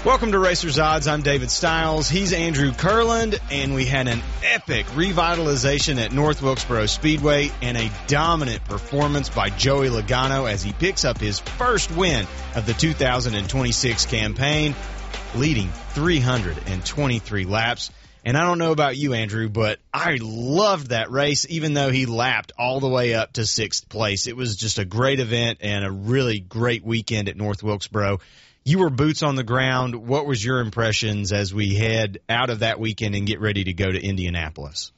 Welcome to Racers Odds. I'm David Stiles. He's Andrew Kurland, and we had an epic revitalization at North Wilkesboro Speedway and a dominant performance by Joey Logano as he picks up his first win of the 2026 campaign, leading 323 laps. And I don't know about you, Andrew, but I loved that race, even though he lapped all the way up to 6th place. It was just a great event and a really great weekend at North Wilkesboro. You were boots on the ground. What was your impressions as we head out of that weekend and get ready to go to Indianapolis?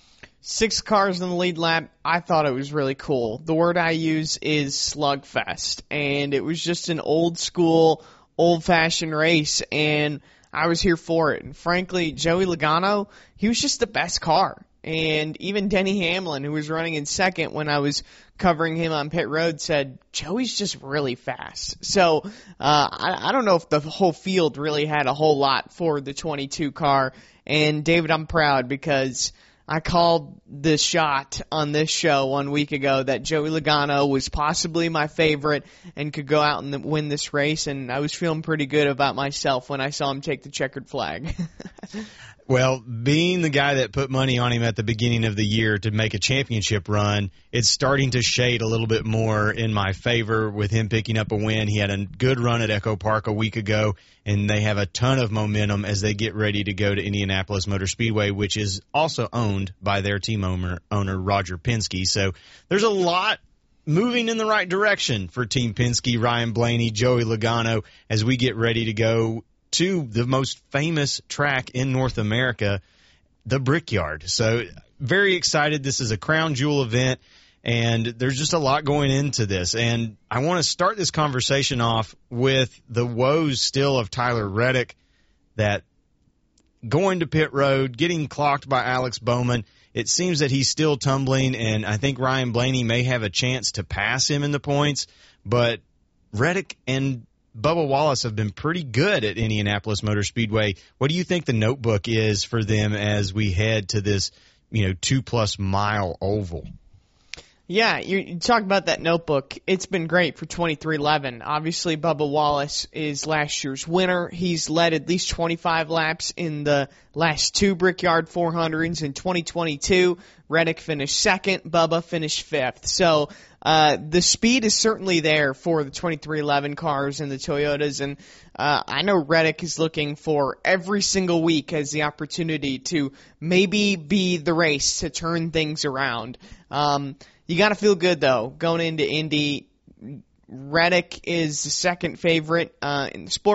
6 cars in the lead lap. I thought it was really cool. The word I use is slugfest, and it was just an old school, old-fashioned race, and I was here for it. And frankly, Joey Logano, he was just the best car. And even Denny Hamlin, who was running in second when I was covering him on pit road, said, Joey's just really fast. So I don't know if the whole field really had a whole lot for the 22 car. And, David, I'm proud because I called the shot on this show 1 week ago that Joey Logano was possibly my favorite and could go out and win this race. And I was feeling pretty good about myself when I saw him take the checkered flag. Well, being the guy that put money on him at the beginning of the year to make a championship run, it's starting to shade a little bit more in my favor with him picking up a win. He had a good run at Echo Park a week ago, and they have a ton of momentum as they get ready to go to Indianapolis Motor Speedway, which is also owned by their team owner Roger Penske. So there's a lot moving in the right direction for Team Penske, Ryan Blaney, Joey Logano, as we get ready to go to the most famous track in North America, the Brickyard. So very excited. This is a crown jewel event, and there's just a lot going into this. And I want to start this conversation off with the woes still of Tyler Reddick, that going to pit road, getting clocked by Alex Bowman. It seems that he's still tumbling, and I think Ryan Blaney may have a chance to pass him in the points, but Reddick and Bubba Wallace have been pretty good at Indianapolis Motor Speedway. What do you think the notebook is for them as we head to this, 2+ mile oval? Yeah, you talk about that notebook. It's been great for 2311. Obviously, Bubba Wallace is last year's winner. He's led at least 25 laps in the last 2 Brickyard 400s. In 2022, Reddick finished second, Bubba finished 5th. So the speed is certainly there for the 2311 cars and the Toyotas. And I know Reddick is looking for every single week as the opportunity to maybe be the race to turn things around. You got to feel good, though, going into Indy. Reddick is the second favorite in the sport